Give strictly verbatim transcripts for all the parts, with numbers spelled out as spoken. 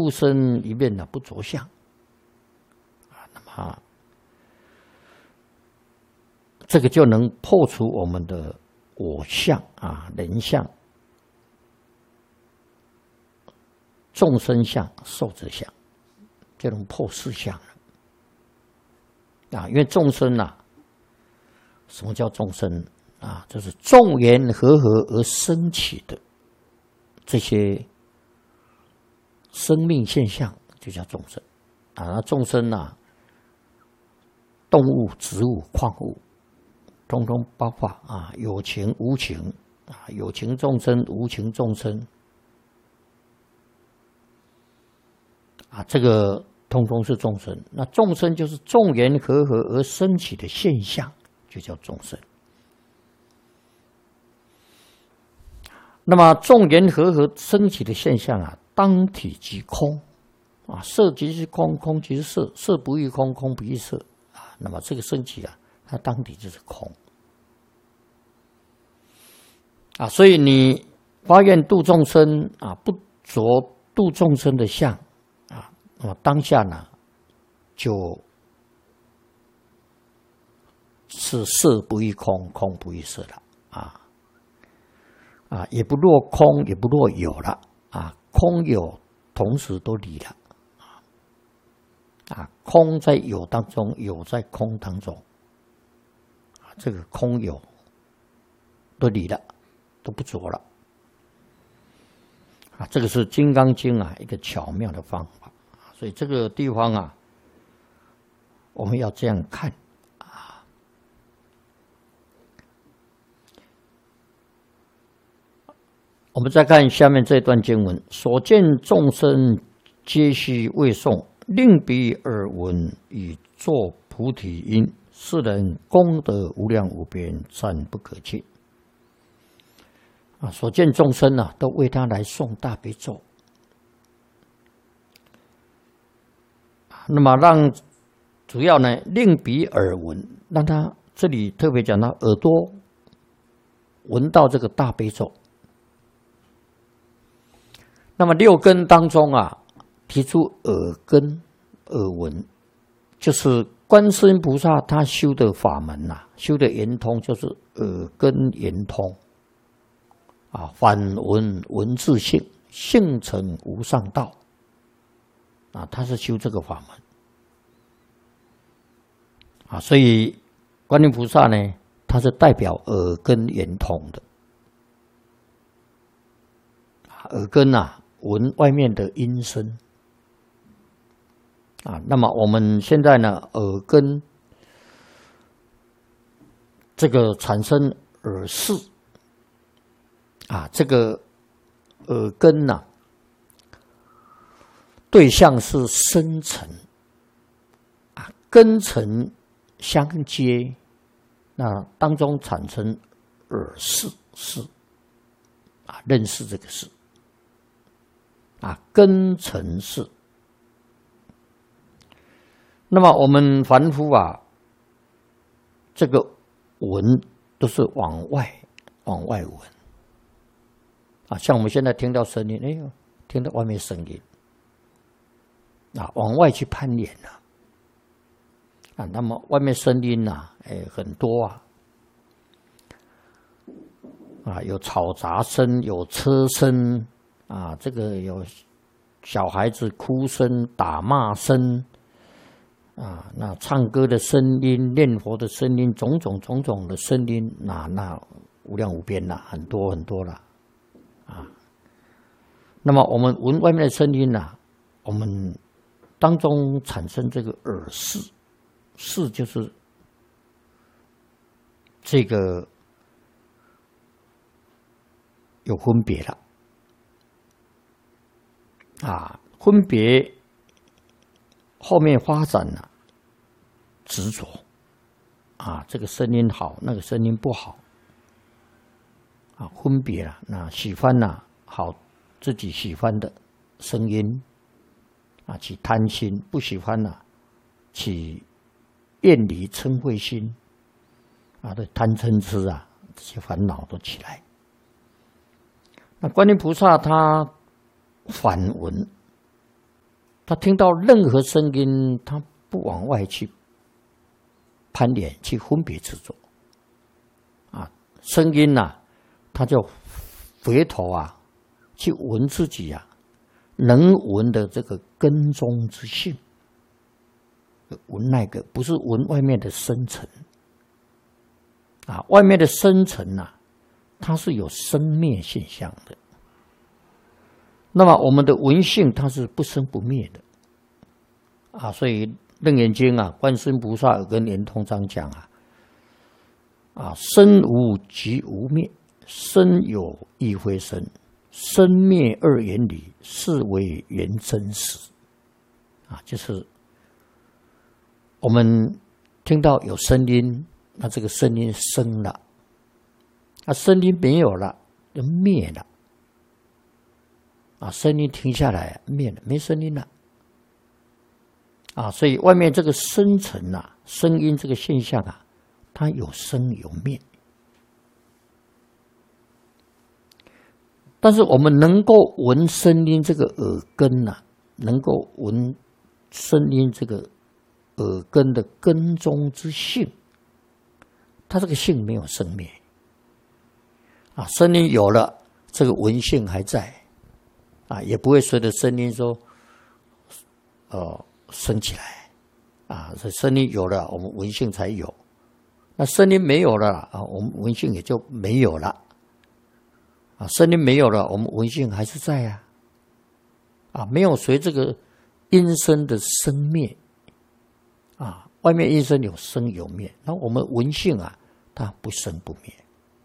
物身一面呢不着相啊，那么这个就能破除我们的我相啊、人相、众生相、寿者相，就能破四相了啊！因为众生啊，什么叫众生啊？就是众缘和合而生起的这些生命现象，就叫众生啊。那众生啊，动物、植物、矿物，通通包括啊，有情无情啊，有情众生、无情众生啊，这个通通是众生。那众生就是众缘和合而生起的现象，就叫众生。那么众缘和合生起的现象啊，当体即空啊，色即是空，空即是色，色不异空，空不异色啊。那么这个升起啊，它当体就是空啊。所以你发愿度众生啊，不着度众生的相啊，那么当下呢，就是色不异空，空不异色了啊。啊，也不落空，也不落有了啊，空有同时都离了啊，空在有当中，有在空当中啊，这个空有都离了，都不着了啊，这个是《金刚经》啊一个巧妙的方法，所以这个地方啊，我们要这样看。我们再看下面这段经文：所见众生皆须为诵，令彼耳闻，以作菩提因。是人功德无量无边，暂不可尽。啊，所见众生啊，都为他来诵大悲咒。那么让主要呢，令彼耳闻，让他这里特别讲到耳朵闻到这个大悲咒。那么六根当中啊，提出耳根、耳闻，就是观世音菩萨他修的法门呐、啊，修的圆通就是耳根圆通啊，反闻闻自性，性成无上道啊，他是修这个法门啊，所以观音菩萨呢，他是代表耳根圆通的耳根啊。闻外面的音声啊，那么我们现在呢，耳根这个产生耳识啊，这个耳根呐、啊，对象是深层啊，根尘相接，那当中产生耳识识啊，认识这个识。啊，根尘识。那么我们凡夫啊，这个闻都是往外往外闻啊，像我们现在听到声音，哎呦，听到外面声音啊，往外去攀缘了啊。那么外面声音呐、啊，哎，很多啊，啊，有嘈杂声，有车声。啊，这个有小孩子哭声、打骂声，啊，那唱歌的声音、念佛的声音，种种种种的声音，那那无量无边啦，很多很多啦，啊。那么我们闻外面的声音呐，我们当中产生这个耳识，识就是这个有分别了。啊，分别后面发展了、啊、执着啊，这个声音好，那个声音不好啊，分别了。那喜欢呐、啊，好自己喜欢的声音啊，起贪心；不喜欢呐、啊，起厌离嗔恚心啊，对贪嗔痴啊，这些烦恼都起来。那观音菩萨他反闻他听到任何声音，他不往外去攀连、去分别执着啊。声音呐、啊，他就回头啊，去闻自己啊，能闻的这个根中之性。闻那个不是闻外面的深层啊，外面的深层呐、啊，它是有生灭现象的。那么我们的闻性它是不生不灭的啊，所以《楞严经》啊，观世音菩萨耳根圆通章讲啊，啊生无即无灭，生有亦非生，生灭二元理，是为原真实啊，就是我们听到有声音，那这个声音生了，那声音没有了，就灭了。啊，声音停下来，灭了，没声音了。啊，所以外面这个深层啊，声音这个现象啊，它有生有灭。但是我们能够闻声音这个耳根呐、啊，能够闻声音这个耳根的根中之性，它这个性没有生灭。啊，声音有了，这个闻性还在。啊，也不会随着声音说，呃，升起来，啊，这声音有了，我们闻性才有；那声音没有了，啊，我们闻性也就没有了。啊，声音没有了，我们闻性还是在啊，啊，没有随这个音声的生灭，啊，外面音声有生有灭，那我们闻性啊，它不生不灭。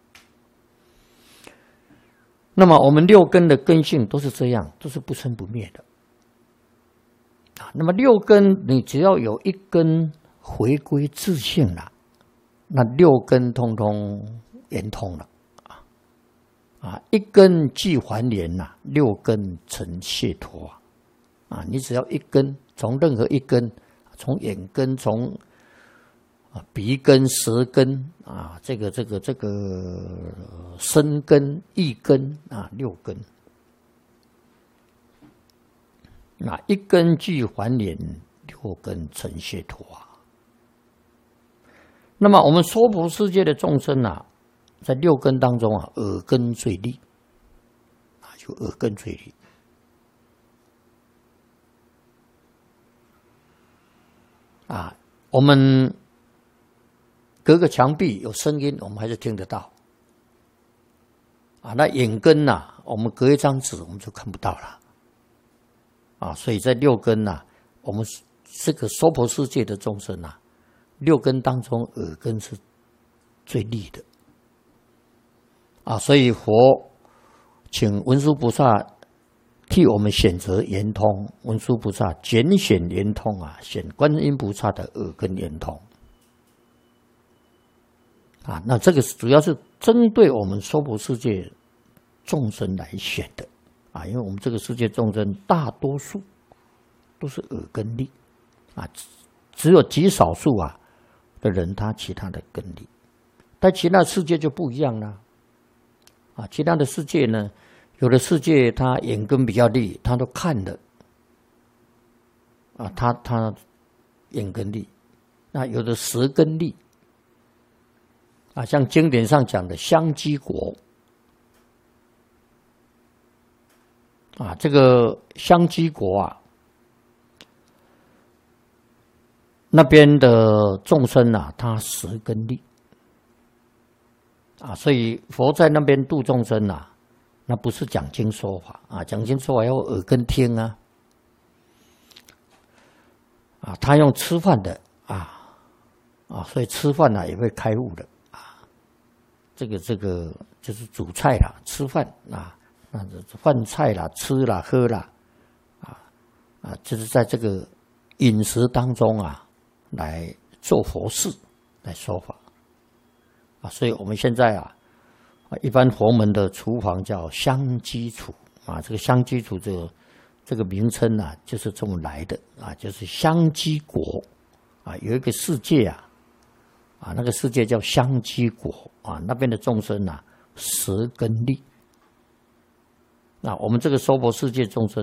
那么我们六根的根性都是这样，都是不生不灭的啊。那么六根，你只要有一根回归自性了，那六根通通圆通了啊啊！一根即还原呐，六根成解脱啊！你只要一根，从任何一根，从眼根，从啊，鼻根、舌根啊，这个、这个、这个身根、意根啊，六根。那一根即还原，六根成解脱啊。那么我们娑婆世界的众生啊，在六根当中啊，耳根最利啊，就耳根最利啊，我们。隔个墙壁有声音，我们还是听得到。啊，那眼根呐、啊，我们隔一张纸我们就看不到了。啊，所以在六根呐、啊，我们这个娑婆世界的众生啊，六根当中耳根是最利的。啊，所以佛请文殊菩萨替我们选择圆通，文殊菩萨拣选圆通啊，选观音菩萨的耳根圆通。啊，那这个主要是针对我们娑婆世界众生来选的啊，因为我们这个世界众生大多数都是耳根利啊，只有极少数啊的人他其他的根利，但其他世界就不一样了啊，其他的世界呢，有的世界他眼根比较利，他都看了啊，他他眼根利，那有的舌根利。啊，像经典上讲的香积国啊，这个香积国啊，那边的众生啊，他舌根利啊，所以佛在那边度众生啊，那不是讲经说法啊，讲经说法要耳根听啊，啊，他用吃饭的啊啊，所以吃饭呢、啊、也会开悟的。这个这个就是煮菜啦，吃饭啊，啊，饭菜啦，吃啦，喝啦，啊啊，就是在这个饮食当中啊，来做佛事，来说法啊。所以我们现在啊，一般佛门的厨房叫香积厨啊，这个香积厨这个这个名称啊，就是这么来的啊，就是香积国啊，有一个世界啊。啊，那个世界叫香积国啊，那边的众生啊，舌根利。那我们这个娑婆世界众生。